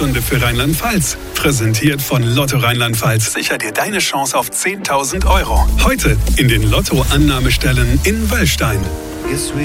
Geburtstagsgewinnstunde für Rheinland-Pfalz. Präsentiert von Lotto Rheinland-Pfalz. Sicher dir deine Chance auf 10.000 €. Heute in den Lotto-Annahmestellen in Wöllstein.